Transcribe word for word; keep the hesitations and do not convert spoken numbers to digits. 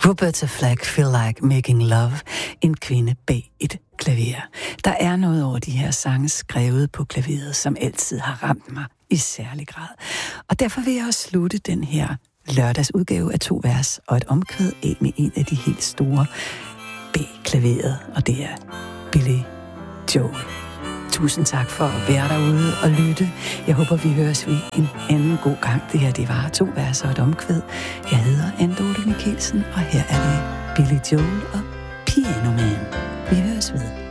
Roberta Flack, Feel Like Making Love, en kvinde bag et klaver. Der er noget over de her sange skrevet på klaveret, som altid har ramt mig i særlig grad. Og derfor vil jeg også slutte den her lørdagsudgave af to vers og et omkvæd af med en af de helt store bag klaveret, og det er Billy Joel. Tusind tak for at være derude og lytte. Jeg håber, vi høres ved en anden god gang. Det her, det var to vers og et omkvæd. Jeg hedder Anne-Dorthe Michelsen, og her er det Billy Joel og Piano Man. Vi høres ved.